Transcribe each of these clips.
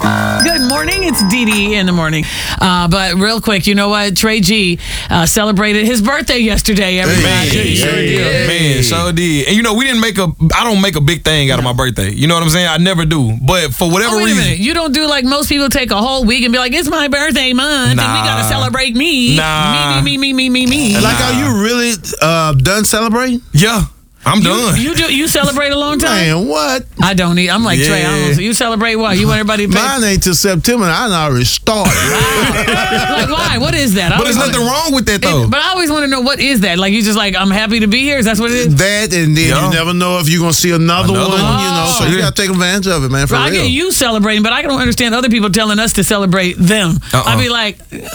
Good morning. It's Dee Dee in the morning. But real quick, you know what? Trey G celebrated his birthday yesterday, everybody. Man, so did. And I don't make a big thing out of my birthday. You know what I'm saying? I never do. But for whatever wait a reason. minute. You don't do like most people take a whole week and be like, it's my birthday month and we got to celebrate me. Nah. Me. Like, are you really done celebrating? Yeah. I'm done. You celebrate a long time? Man, what? I don't need. I'm like, Trey, I don't know. You celebrate what? You want everybody to pay? Mine ain't till September. I already started. Like, why? What is that? But there's nothing wrong with that, though. But I always want to know, what is that? Like, you just like, I'm happy to be here? Is that what it is? That, and then you never know if you're going to see another one, so you got to take advantage of it, man, for real. I get you celebrating, but I don't understand other people telling us to celebrate them. I'd be like,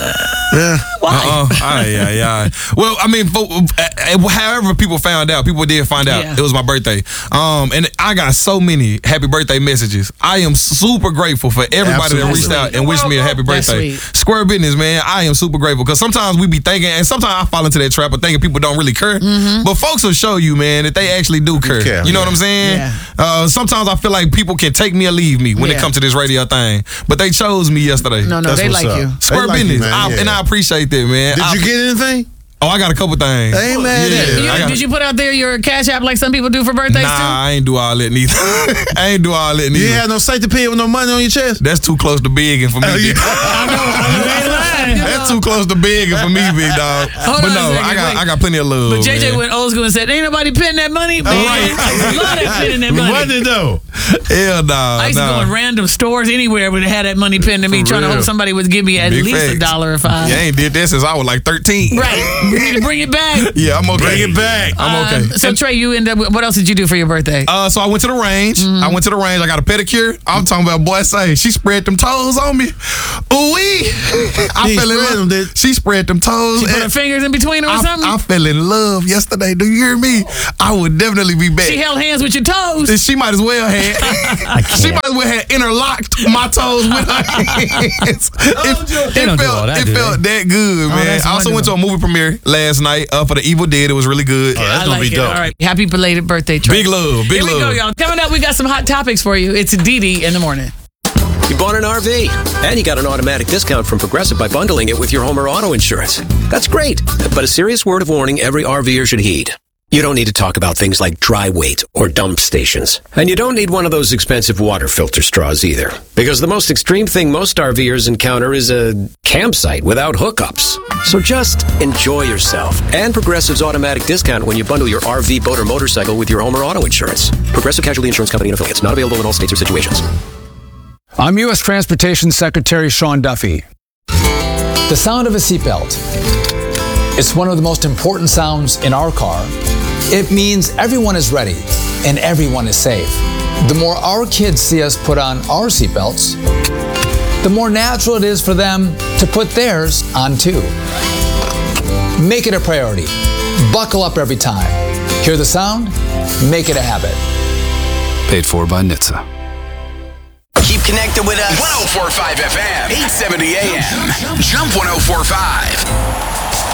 why? Yeah. Well, I mean, however people found out, people did find out it was my birthday. And I got so many happy birthday messages. I am super grateful for everybody that reached out and wished me a happy birthday. Square business, man. I am super grateful because sometimes we be thinking, and sometimes I fall into that trap of thinking people don't really care. But folks will show you, man, that they actually do care. You know what I'm saying? Yeah. Sometimes I feel like people can take me or leave me when it comes to this radio thing. But they chose me yesterday. No, they like you. Square business. And I appreciate that, man. Did you get anything? Oh, I got a couple things. Hey, man. Did you put out there your Cash App like some people do for birthdays too? Nah, I ain't do all that neither. You ain't had no safety pin with no money on your chest? That's too close to begging for me. I know. That's too close to begging for me, big dog. But no, I got plenty of love. But JJ went old school and said, ain't nobody pinning that money. Man, I love that pinning that money. What did though? Hell nah. I used to go in random stores anywhere where they had that money pinned to me, trying to hope somebody would give me at least $1 or $5. Yeah, I ain't did that since I was like 13. Right. We need to bring it back. Yeah, I'm okay. Bring it back. I'm okay. So Trey, you end up. What else did you do for your birthday? So I went to the range. I got a pedicure. I'm talking about, boy, she spread them toes on me. Ooh-wee. I fell in love. She spread them toes. She put her fingers in between them or something? I fell in love yesterday. Do you hear me? I would definitely be back. She held hands with your toes. She might as well have. She might as well have interlocked my toes with her hands. It felt that good, man. I also went to a movie premiere last night for The Evil Dead. It was really good. That's going to be dope. All right. Happy belated birthday, Trey. Big love. Here we go, y'all. Coming up, we got some hot topics for you. It's Dee Dee in the morning. You bought an RV, and you got an automatic discount from Progressive by bundling it with your home or auto insurance. That's great, but a serious word of warning every RVer should heed. You don't need to talk about things like dry weight or dump stations. And you don't need one of those expensive water filter straws either. Because the most extreme thing most RVers encounter is a campsite without hookups. So just enjoy yourself and Progressive's automatic discount when you bundle your RV, boat, or motorcycle with your home or auto insurance. Progressive Casualty Insurance Company and affiliates. Not available in all states or situations. I'm U.S. Transportation Secretary Sean Duffy. The sound of a seatbelt. It's one of the most important sounds in our car. It means everyone is ready and everyone is safe. The more our kids see us put on our seatbelts, the more natural it is for them to put theirs on too. Make it a priority. Buckle up every time. Hear the sound? Make it a habit. Paid for by NHTSA. Keep connected with us. 104.5 FM, 870 AM. Jump 104.5.